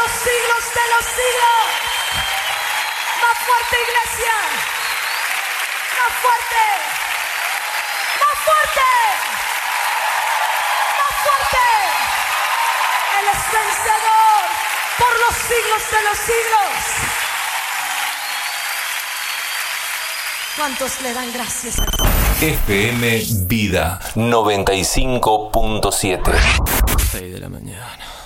los siglos de los siglos. Más fuerte, iglesia. Más fuerte. Más fuerte. Más fuerte. Él es vencedor por los siglos de los siglos. ¿Cuántos le dan gracias a Dios? FM Vida 95.7. 6 de la mañana.